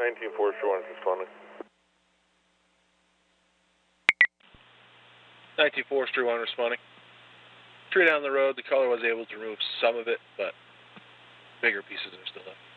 19 Forestry 1 is responding. 19 Forestry 1 responding. Tree down the road, the color was able to remove some of it, but bigger pieces are still left.